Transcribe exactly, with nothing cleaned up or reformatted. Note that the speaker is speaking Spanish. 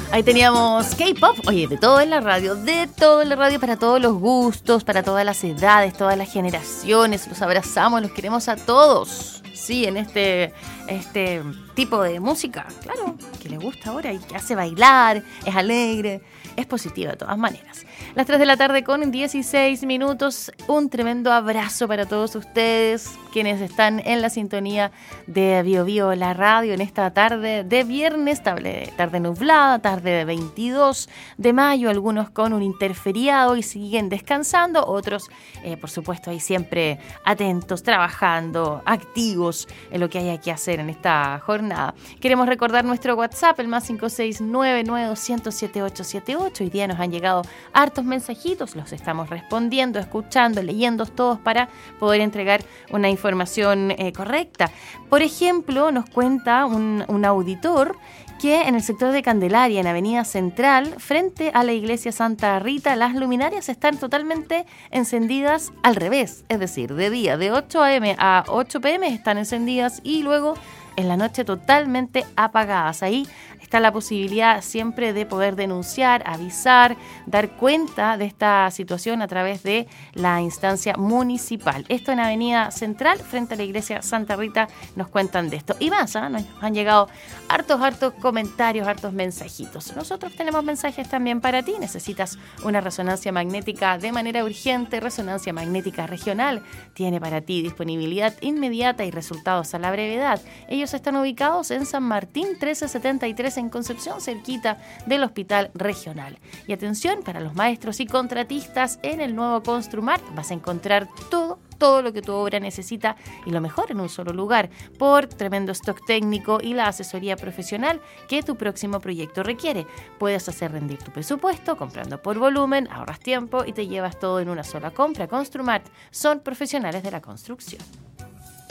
Ahí teníamos K-pop, oye, de todo en la radio, de todo en la radio, para todos los gustos, para todas las edades, todas las generaciones. Los abrazamos, los queremos a todos. Sí, en este, este tipo de música, claro, que les gusta ahora y que hace bailar, es alegre, es positiva de todas maneras. Las tres de la tarde con dieciséis minutos, un tremendo abrazo para todos ustedes, quienes están en la sintonía de Bio Bio, la radio, en esta tarde de viernes, tarde, tarde nublada, tarde de veintidós de mayo, algunos con un interferiado y siguen descansando, otros, eh, por supuesto, ahí siempre atentos, trabajando, activos en lo que haya que hacer en esta jornada. Queremos recordar nuestro WhatsApp, el más cinco seis nueve nueve dos cero siete ocho siete ocho. Hoy día nos han llegado hartos mensajitos, los estamos respondiendo, escuchando, leyendo todos para poder entregar una información eh, correcta. Por ejemplo, nos cuenta un, un auditor que en el sector de Candelaria, en Avenida Central, frente a la iglesia Santa Rita, las luminarias están totalmente encendidas al revés, es decir, de día de ocho a eme a ocho pe eme están encendidas y luego en la noche totalmente apagadas. Ahí está la posibilidad siempre de poder denunciar, avisar, dar cuenta de esta situación a través de la instancia municipal. Esto en Avenida Central, frente a la iglesia Santa Rita, nos cuentan de esto. Y más, ¿eh? Nos han llegado hartos, hartos comentarios, hartos mensajitos. Nosotros tenemos mensajes también para ti. Necesitas una resonancia magnética de manera urgente. Resonancia magnética regional tiene para ti disponibilidad inmediata y resultados a la brevedad. Ellos están ubicados en San Martín trece setenta y tres en Concepción, cerquita del Hospital Regional. Y atención, para los maestros y contratistas, en el nuevo Construmart vas a encontrar todo todo lo que tu obra necesita y lo mejor en un solo lugar, por tremendo stock técnico y la asesoría profesional que tu próximo proyecto requiere. Puedes hacer rendir tu presupuesto comprando por volumen, ahorras tiempo y te llevas todo en una sola compra. Construmart, son profesionales de la construcción.